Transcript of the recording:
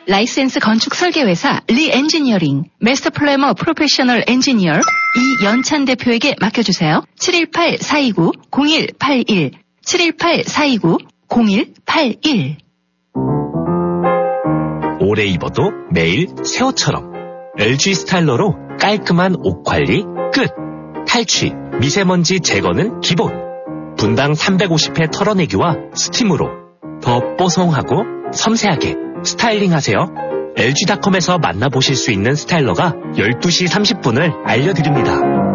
라이센스 건축 설계회사 리엔지니어링, 마스터 플래머 프로페셔널 엔지니어 이연찬 대표에게 맡겨주세요. 718-429-0181 718-429-0181 오래 입어도 매일 새 옷처럼 LG 스타일러로 깔끔한 옷 관리 끝. 탈취, 미세먼지 제거는 기본. 분당 350회 털어내기와 스팀으로 더 뽀송하고 섬세하게 스타일링하세요. LG닷컴에서 만나보실 수 있는 스타일러가 12시 30분을 알려드립니다.